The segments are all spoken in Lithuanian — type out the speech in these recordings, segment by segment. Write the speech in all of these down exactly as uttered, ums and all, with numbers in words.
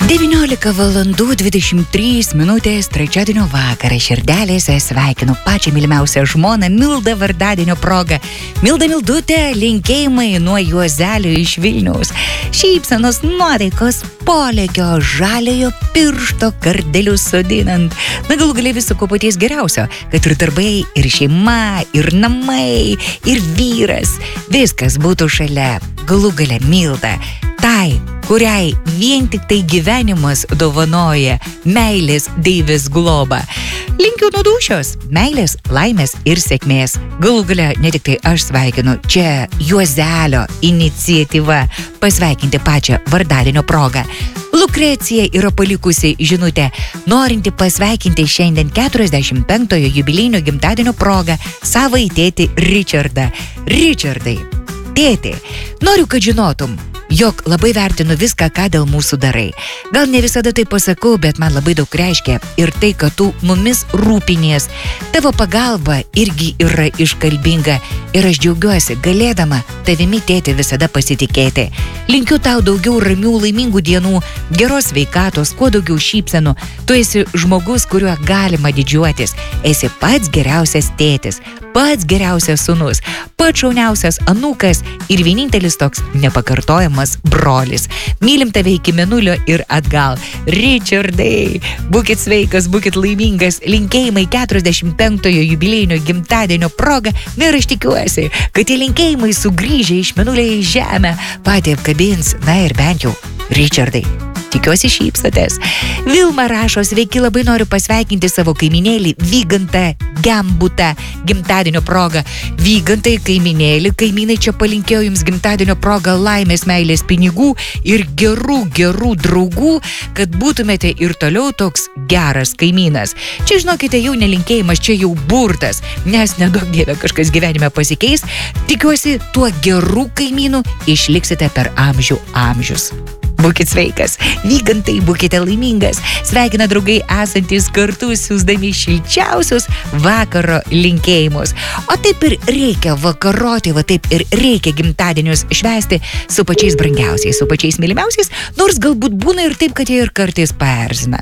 devyniolika valandų dvidešimt trys minutės trečiadienio vakarą širdelėse sveikinu pačią mylimiausią žmoną Mildą vardadienio proga. Milda Mildutė, linkėjimai nuo Juozelio iš Vilniaus. Šypsenos, nuotaikos, polėkio, žaliojo piršto kardelius sodinant. Na galų galia viso ko paties geriausio, kad ir darbai, ir šeima, ir namai, ir vyras. Viskas būtų šalia. Galų galia Milda. Tai, kuriai vien tik tai gyvenimas dovanoja meilės deivės globą. Linkiu nuo dūšios, meilės, laimės ir sėkmės. Galų gale ne tik tai aš sveikinu, čia Juozelio iniciatyva pasveikinti pačią vardadienio progą. Lukrecija yra palikusi žinutę, norinti pasveikinti šiandien keturiasdešimt penktojo jubiliejinio gimtadienio progą savąjį tėtį Richardą. Richardai, tėti, noriu, kad žinotum, jog labai vertinu viską, ką dėl mūsų darai. Gal ne visada tai pasakau, bet man labai daug reiškia ir tai, kad tu mumis rūpinies. Tavo pagalba irgi yra iškalbinga ir aš džiaugiuosi galėdama tavimi, tėti, visada pasitikėti. Linkiu tau daugiau ramių, laimingų dienų, geros sveikatos, kuo daugiau šypsenų. Tu esi žmogus, kuriuo galima didžiuotis. Esi pats geriausias tėtis, pats geriausias sūnus, pats šauniausias anūkas ir vienintelis toks nepakartojamas brolis. Mylim tave iki mėnulio ir atgal. Richardai, būkit sveikas, būkit laimingas. Linkėjimai keturiasdešimt penktojo jubiliejinio gimtadienio proga. Na ir aš tikiuosi, kad tie linkėjimai sugrįžę iš mėnulio į žemę patį apkabins. Na ir bent jau, Richardai, tikiuosi šypsatės. Vilma rašo, sveiki, labai noriu pasveikinti savo kaiminėlį Vygantą Gembutą gimtadienio proga. Vygantai, kaiminėlį, kaimynai čia palinkėjo jums gimtadienio proga laimės, meilės, pinigų ir gerų, gerų draugų, kad būtumėte ir toliau toks geras kaimynas. Čia, žinokite, jau nelinkėjimas, čia jau burtas, nes nedaug dievė kažkas gyvenime pasikeis. Tikiuosi, tuo gerų kaimynų išliksite per amžių amžius. Būkit sveikas, Vygantai, būkite laimingas. Sveikina draugai esantis kartu, siųsdami šilčiausius vakaro linkėjimus. O taip ir reikia vakaroti, va taip ir reikia gimtadienius švęsti su pačiais brangiausiais, su pačiais mylimiausiais, nors galbūt būna ir taip, kad jie ir kartais paerzina.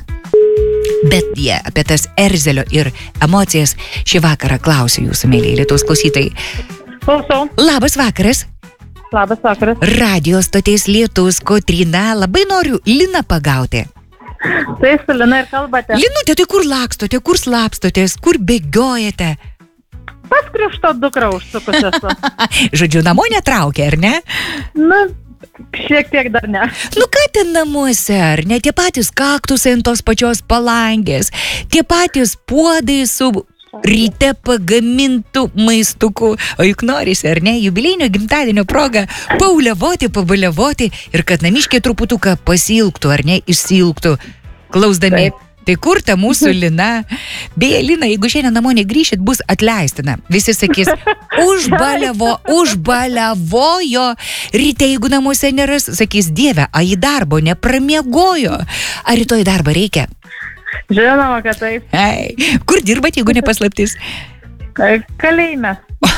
Bet jie ja, apie tas erzelio ir emocijas šį vakarą klausiu jūsų, mėlyje Lietuvos klausytojai. Klausau. Labas vakaras. Labas vakaras. Radio stoties Lietuvos Kotryna, labai noriu Liną pagauti. Tai su Lina ir kalbate. Linutė, tai kur lakstote, kur slapstotės, kur bėgiojate? Pas Krikšto dukrą užsukus esu. Žodžiu, namo netraukia, ar ne? Nu, šiek tiek dar ne. Nu ką ten namuose, ar ne? Tie patys kaktusai ant tos pačios palangės, tie patys puodai su ryte pagamintų maistukų, o juk norisi, ar ne, jubiliejinio gimtadienio proga pauliavoti, pabaliavoti ir kad namiškė truputuką pasilgtų, ar ne, išsilgtų, klausdami. Taip. Tai kur ta mūsų Lina? Beje, Lina, jeigu šiandien namo negrįšit, bus atleistina. Visi sakys, užbaliavo, užbaliavojo. Ryte, jeigu namuose neras, sakys, dieve, a į darbo nepramiegojo. Ar rytoj darbą reikia? Žinoma, kad taip. Ei, kur dirbat, jeigu nepaslaptis? Kalėjime.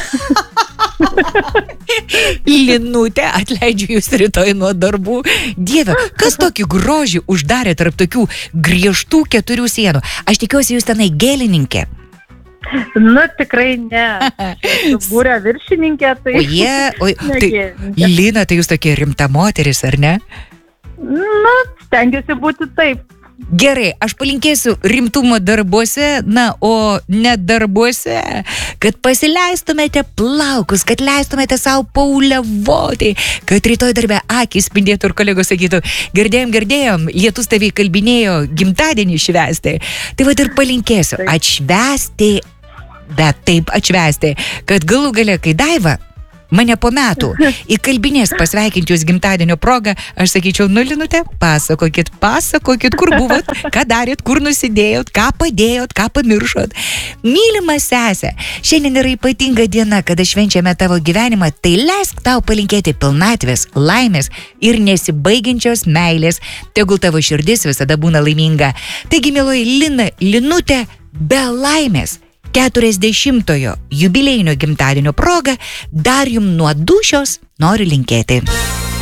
Linutė, atleidžiu jūs rytoj nuo darbų. Dieve, kas tokį grožį uždarė tarp tokių griežtų keturių sienų? Aš tikiuosi, jūs tenai gėlininkė. Nu, tikrai ne. Būrė viršininkė, tai... O jie, o, tai, Lina, tai jūs tokia rimta moteris, ar ne? Nu, stengiuosi būti taip. Gerai, aš palinkėsiu rimtumo darbuose, na, o ne darbuose, kad pasileistumėte plaukus, kad leistumėte savo pauliavoti, kad rytoj darbę akys spindėtų ir kolegos sakytų, girdėjom, girdėjom, lietus tavai kalbinėjo gimtadienį švęsti. Tai va ir palinkėsiu atšvęsti, bet taip atšvęsti, kad galų gale, kai Daiva mane po metų įkalbinės pasveikinti jūs gimtadienio progą, aš sakyčiau, nu Linutė, pasakokit, pasakokit, kur buvot, ką darėt, kur nusidėjot, ką padėjot, ką pamiršot. Mylima sesė, šiandien yra ypatinga diena, kada švenčiame tavo gyvenimą, tai leisk tau palinkėti pilnatvės, laimės ir nesibaigiančios meilės. Tegul tavo širdis visada būna laiminga. Taigi, mieloji Lina, Linutė, be laimės. keturiasdešimtojo jubiliejinio gimtadienio proga dar jum nuo dūšios noriu linkėti.